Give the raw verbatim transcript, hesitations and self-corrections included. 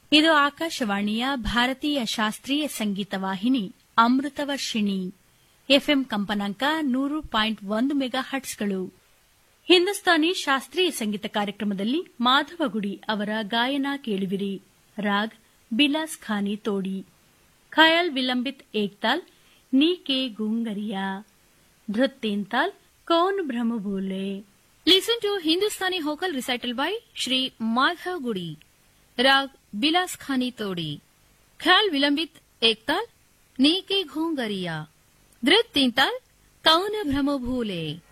ಇದು ಆಕಾಶವಾಣಿಯ ಭಾರತೀಯ ಶಾಸ್ತ್ರೀಯ ಸಂಗೀತ ವಾಹಿನಿ ಅಮೃತವರ್ಷಿಣಿ. ಎಫ್ಎಂ ಕಂಪನಾಂಕ ನೂರು ಪಾಯಿಂಟ್ ಒಂದು ಮೆಗಾ ಹಟ್ಸ್ಗಳು. ಹಿಂದೂಸ್ತಾನಿ ಶಾಸ್ತ್ರೀಯ ಸಂಗೀತ ಕಾರ್ಯಕ್ರಮದಲ್ಲಿ ಮಾಧವಗುಡಿ ಅವರ ಗಾಯನ ಕೇಳುವಿರಿ. ರಾಗ್ ಬಿಲಾಸ್ ಖಾನಿ ತೋಡಿ, khayal vilambit Ektaal, ನೀಕೆ ಗೂಂಗರಿಯಾ, ಧೃತ್ ತೀನ್ತಾಲ್, Kaun ಬ್ರಹ್ಮಭೂಲೆ. Listen to Hindustani vocal recital by Shri Madhav Gudi. Rag Bilas Khani Todi. Khayal Vilambit Ektal, Neeke Ghungariya. Dhrit Tintal, Kauna Brahma Bhule.